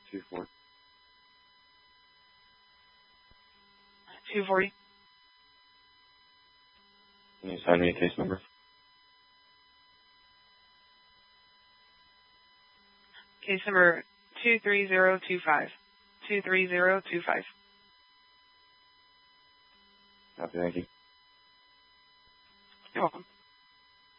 240. 240. Can you assign me a case number? Case number 23025. 23025. Copy, thank you. You're welcome.